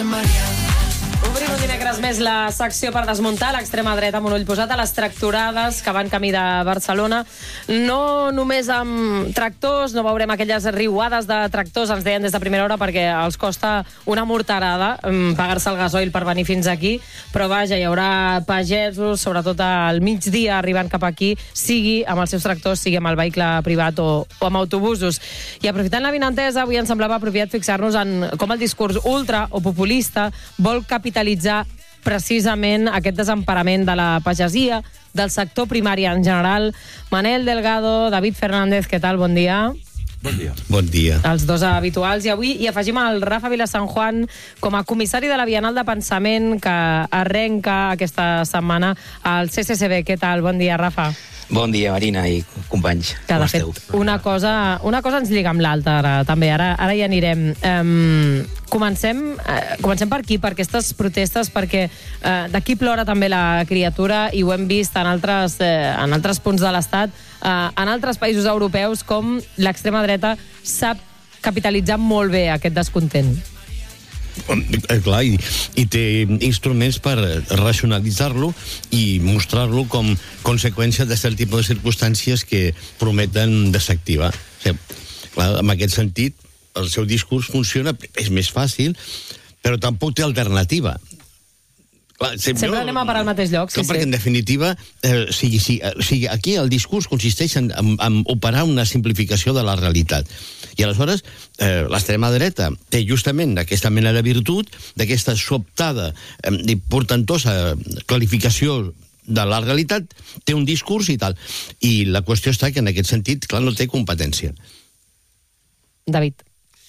Obrim un dimecres més la secció per desmuntar l'extrema dreta amb un ull posat a les tractorades que van camí de Barcelona. No només amb tractors, no veurem aquelles riuades de tractors, ens deien des de primera hora, perquè els costa una morterada pagar-se el gasoil per venir fins aquí, però vaja, hi haurà pagesos, sobretot al migdia arribant cap aquí, sigui amb els seus tractors, sigui amb el vehicle privat o amb autobusos. I aprofitant la vinentesa, avui ens semblava apropiat fixar-nos en com el discurs ultra o populista vol capitalitzar precisament aquest desemparament de la pagesia, del sector primari en general. Manel Delgado, David Fernández, què tal? Bon dia. Bon dia. Bon dia. Els dos habituals. I avui hi afegim el Rafa Vilasanjuan com a comissari de la Bienal de Pensament que arrenca aquesta setmana al CCCB. Què tal? Bon dia, Rafa. Bon dia, Marina i companys. Que, de fet, una cosa ens lliga amb l'altra, també. Ara hi anirem. Comencem per aquí, per aquestes protestes, perquè d'aquí plora també la criatura, i ho hem vist en altres punts de l'Estat, en altres països europeus, com l'extrema dreta sap capitalitzar molt bé aquest descontent. Clar, i té instruments per racionalitzar-lo i mostrar-lo com conseqüència d'aquest tipus de circumstàncies que prometen desactivar. O sigui, clar, en aquest sentit, el seu discurs funciona, és més fàcil, però tampoc té alternativa. Clar, sempre anem a parar al mateix lloc. Sí, perquè, en definitiva, aquí el discurs consisteix en operar una simplificació de la realitat. I aleshores, l'extrema dreta té justament aquesta mena de virtut, d'aquesta sobtada i portentosa clarificació de la realitat, té un discurs i tal. I la qüestió està que, en aquest sentit, clar, no té competència. David.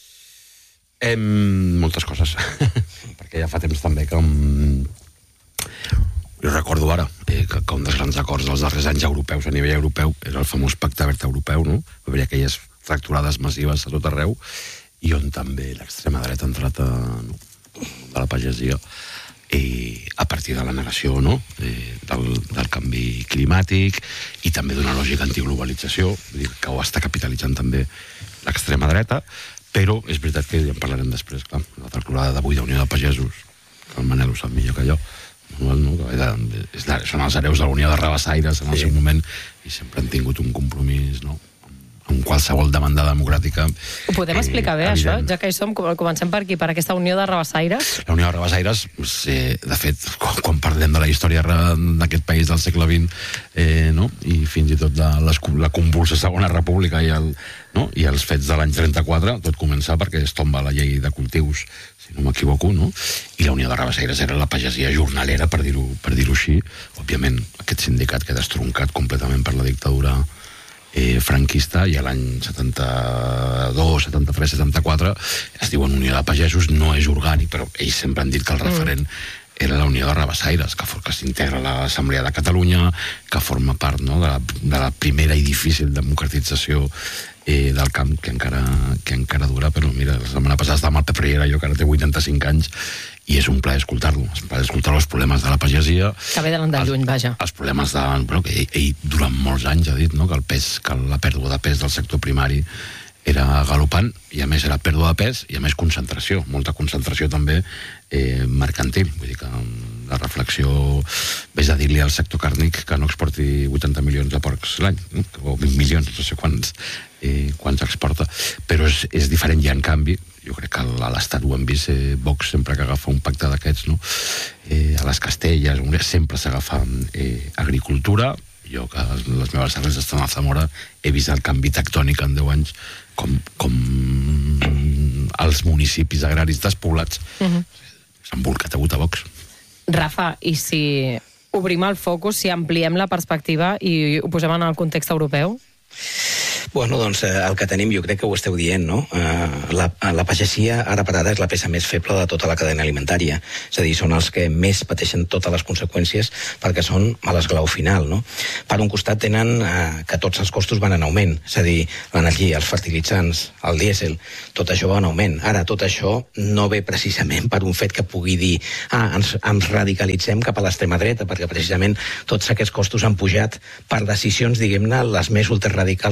Moltes coses. Perquè ja fa temps també que... Jo recordo ara que un dels grans acords dels darrers anys europeus, a nivell europeu, era el famós Pacte Verd Europeu, no? Va haver aquelles fracturades massives a tot arreu, i on també l'extrema dreta ha entrat de la pagesia a partir de la negació, no? del canvi climàtic i també d'una lògica antiglobalització, que ho està capitalitzant també l'extrema dreta, però és veritat que ja en parlarem després, clar, la fracturada d'avui d'Unió de Pagesos, que el Manel ho sap millor que jo, són els hereus de la Unió de Rabassaires en el seu moment, i sempre han tingut un compromís, no?, amb qualsevol demanda democràtica. Ho podem explicar bé, això? Ja que hi som, comencem per aquí, per aquesta Unió de Rabassaires. La Unió de Rabassaires, de fet, quan parlem de la història d'aquest país del segle XX, no?, i fins i tot de la convulsa Segona República i els fets de l'any 34, tot comença perquè es tomba la llei de cultius, si no m'equivoco, no? I la Unió de Rabassaires era la pagesia jornalera, per dir-ho així. Òbviament, aquest sindicat queda estroncat completament per la dictadura franquista, i a l'any 72, 73, 74 es diuen Unió de Pagesos, no és orgànic, però ells sempre han dit que el referent era la Unió de Rabassaires, que s'integra a l'Assemblea de Catalunya, que forma part, no?, de la primera i difícil democratització del camp, que encara dura. Però mira, la setmana passada estava amb el Pep Riera, jo que ara té 85 anys, i és un plaer escoltar-lo, els problemes de la pagesia, que ve de lluny, vaja, els problemes que ell durant molts anys ha dit, no?, que la pèrdua de pes del sector primari era galopant, i a més era pèrdua de pes i a més concentració, molta concentració també mercantil. Vull dir que la reflexió vés a dir-li al sector càrnic que no exporti 80 milions de porcs l'any, no?, o 20 milions, no sé quants exporta, però és diferent. I en canvi, jo crec que a l'Estat ho hem vist, Vox sempre que agafa un pacte d'aquests, no?, a les Castelles sempre s'agafa agricultura. Jo, que les meves arrels estan a Zamora, he vist el canvi tectònic en 10 anys, com els municipis agraris despoblats s'han volcat a votar Vox. Rafa, i si obrim el focus, si ampliem la perspectiva i ho posem en el context europeu? Bueno, doncs el que tenim, jo crec que ho esteu dient, no? La pagesia ara per ara és la peça més feble de tota la cadena alimentària. És a dir, són els que més pateixen totes les conseqüències perquè són a l'esglau final, no? Per un costat tenen que tots els costos van en augment, és a dir, l'energia, els fertilitzants, el dièsel, tot això va en augment. Ara, tot això no ve precisament per un fet que pugui dir ens radicalitzem cap a l'extrema dreta, perquè precisament tots aquests costos han pujat per decisions, diguem-ne, les més ultraradicals que hi ha hagut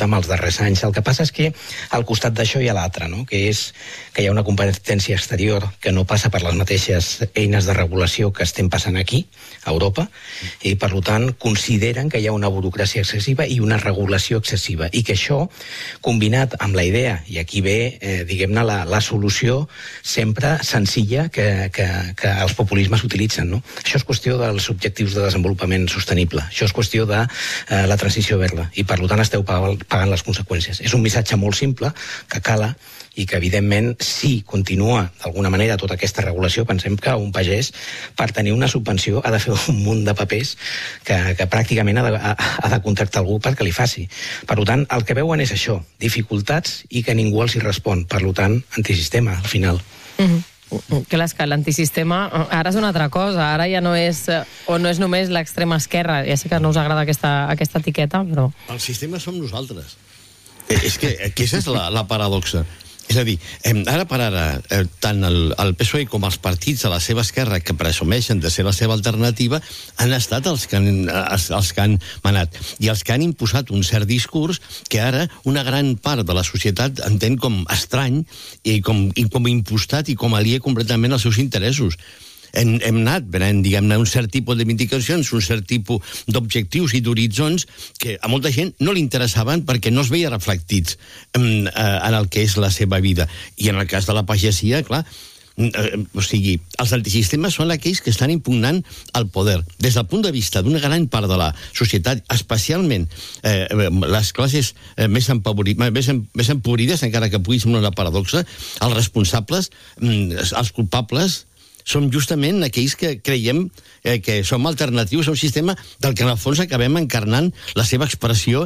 amb els darrers anys. El que passa és que al costat d'això hi ha l'altre, no? Que és que hi ha una competència exterior que no passa per les mateixes eines de regulació que estem passant aquí, a Europa, i per tant consideren que hi ha una burocràcia excessiva i una regulació excessiva, i que això, combinat amb la idea, i aquí ve, diguem-ne, la solució sempre senzilla que els populismes utilitzen, no? Això és qüestió dels objectius de desenvolupament sostenible, això és qüestió de la transició verda, i per tant esteu pagant les conseqüències. És un missatge molt simple que cala i que, evidentment, si continua d'alguna manera tota aquesta regulació, pensem que un pagès, per tenir una subvenció, ha de fer un munt de papers que pràcticament ha de contractar algú perquè li faci. Per tant, el que veuen és això, dificultats i que ningú els hi respon. Per tant, antisistema, al final. Clar, és que l'antisistema ara és una altra cosa, ara ja no és o no és només l'extrema esquerra. Ja sé que no us agrada aquesta etiqueta, però... El sistema som nosaltres. És que aquesta és la paradoxa. És a dir, ara per ara, tant el PSOE com els partits de la seva esquerra que presumeixen de ser la seva alternativa han estat els que han manat i els que han imposat un cert discurs que ara una gran part de la societat entén com estrany i com impostat i com aliè completament als seus interessos. Hem anat venent, diguem-ne, un cert tipus de vindicacions, un cert tipus d'objectius i d'horitzons que a molta gent no li interessaven perquè no es veia reflectits en el que és la seva vida. I en el cas de la pagesia, clar, o sigui, els antisistemes són aquells que estan impugnant el poder. Des del punt de vista d'una gran part de la societat, especialment les classes més empobrides, encara que pugui semblar una paradoxa, els responsables, els culpables, som justament aquells que creiem que som alternatius a un sistema del que en el fons acabem encarnant la seva expressió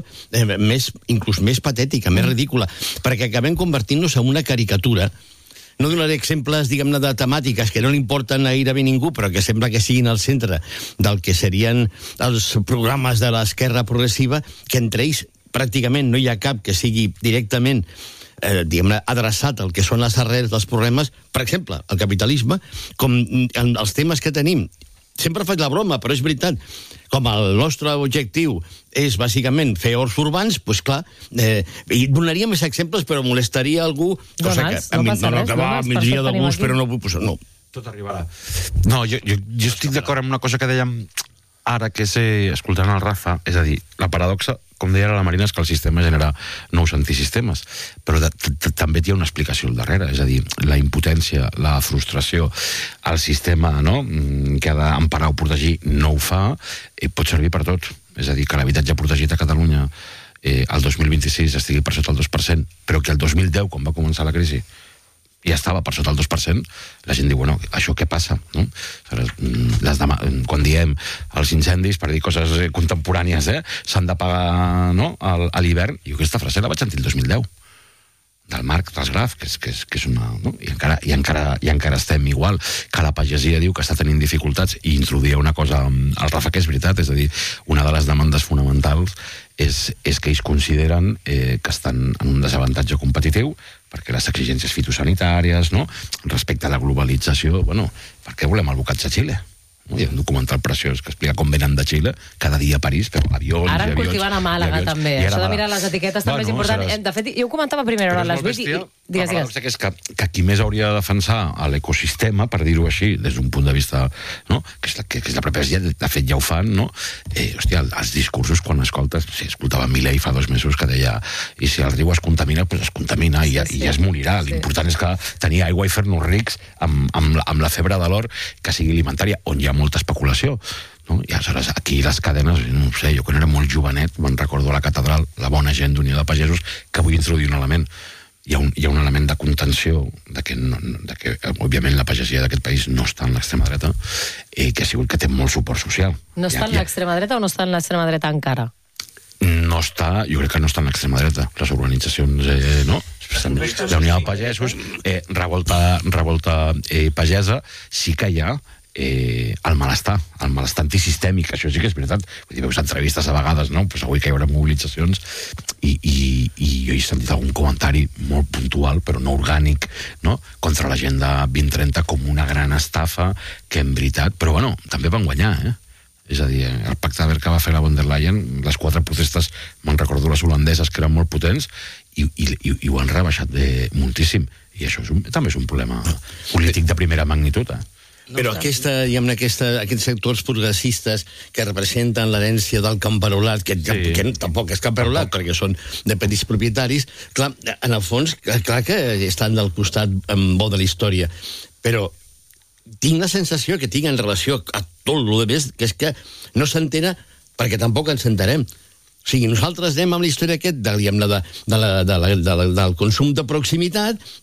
inclús més patètica, més ridícula, perquè acabem convertint-nos en una caricatura. No donaré exemples, diguem-ne, de temàtiques que no li importen a gairebé ningú, però que sembla que siguin al centre del que serien els programes de l'esquerra progressiva, que entre ells pràcticament no hi ha cap que sigui directament diguem-ne, adreçat al que són les arrels dels problemes, per exemple, el capitalisme, com en els temes que tenim. Sempre faig la broma, però és veritat. Com el nostre objectiu és, bàsicament, fer horts urbans, doncs clar, i donaria més exemples, però molestaria algú... Donats, no passa res, que va, migdia de gust, però no vull posar... No. Tot arribarà. No, jo estic d'acord amb una cosa que dèiem ara que escoltant el Rafa, és a dir, la paradoxa, com deia la Marina, és que el sistema genera nous antisistemes, però també hi ha una explicació al darrere, és a dir, la impotència, la frustració, el sistema, no?, que ha d'emparar o protegir no ho fa, pot servir per tot. És a dir, que l'habitatge protegit a Catalunya el 2026 estigui per sota el 2%, però que el 2010, quan va començar la crisi, ja estava per sota el 2%, la gent diu, bueno, això què passa? No? Quan diem els incendis, per dir coses contemporànies, s'han de pagar, no?, a l'hivern, jo aquesta frase la vaig sentir el 2010, del Marc Rasgraf, que és una... No? I encara estem igual, que la pagesia diu que està tenint dificultats, i introduïa una cosa al Rafa que és veritat, és a dir, una de les demandes fonamentals és que ells consideren que estan en un desavantatge competitiu perquè les exigències fitosanitàries, no?, respecte a la globalització, bueno, per què volem el bocatge a Xile? Hi ha un documental preciós que explica com venen de Xile cada dia a París, però avions... Ara en cultiven a Màlaga, també. Això de mirar les etiquetes també és important. De fet, jo ho comentava a primera hora a les 8 i... La paradoxa és que qui més hauria de defensar l'ecosistema, per dir-ho així, des d'un punt de vista, no?, que és la pròpia, de fet ja ho fan, no? Hòstia, els discursos, quan escoltes... escoltava Milei fa 2 mesos que deia i si el riu es contamina, doncs es contamina i ja es morirà. L'important és que tenir aigua i fer-nos rics amb la febre de l'or que sigui alimentària, on hi ha molta especulació. No? I aleshores aquí les cadenes, no sé, jo quan era molt jovenet me'n recordo a la catedral, la bona gent d'Unió de Pagesos, que vull introduir un element. Hi ha un element de contenció de que òbviament la pagesia d'aquest país no està en l'extrema dreta, que ha sigut que té molt suport social. No està en l'extrema dreta o no està en l'extrema dreta encara? No està, jo crec que no està en l'extrema dreta. Les organitzacions, no? La Unió de Pagesos, Revolta Pagesa, sí que hi ha el malestar antisistèmic, això sí que és veritat. Vull dir, veus entrevistes a vegades, no? Pues avui que hi haurà mobilitzacions i jo he sentit algun comentari molt puntual, però no orgànic, no?, contra l'agenda 2030 com una gran estafa, que en veritat, però bueno, també van guanyar, És a dir, el pacte de Berck que va fer la von der Leyen, les 4 protestes, me'n recordo les holandeses, que eren molt potents, i ho han rebaixat moltíssim. I això també és un problema polític de primera magnitud, Però aquests sectors progressistes que representen l'herència del camperolat, que tampoc és camperolat, perquè són de petits propietaris, clar, en el fons, clar que estan del costat bo de la història, però tinc la sensació que tinc en relació a tot el que és, que és que no s'entena perquè tampoc ens entenem. O sigui, nosaltres anem amb la història del consum de proximitat